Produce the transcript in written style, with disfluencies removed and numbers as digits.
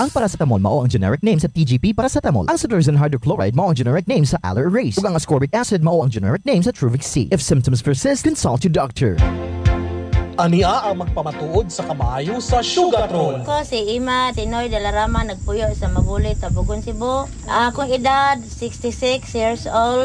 Ang paracetamol mao ang generic name sa TGP paracetamol. Ang cetirizine hydrochloride mao ang generic name sa Allerase. Ug ang ascorbic acid mao ang generic name sa Truvix C. If symptoms persist, consult your doctor. Ania ang magpamatuod sa kamayo sa Sugatron. Ko si Ima Tinoy de la Rama, nagpuyo sa Mabulit, Tabugon, Cebu. Akong edad 66 years old.